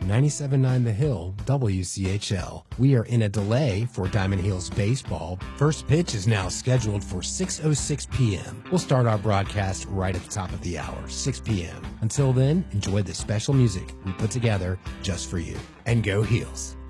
97.9 The Hill, WCHL. We are in a delay for Diamond Heels baseball. First pitch is now scheduled for 6:06 p.m. We'll start our broadcast right at the top of the hour, 6 p.m. Until then, enjoy the special music we put together just for you. And go Heels.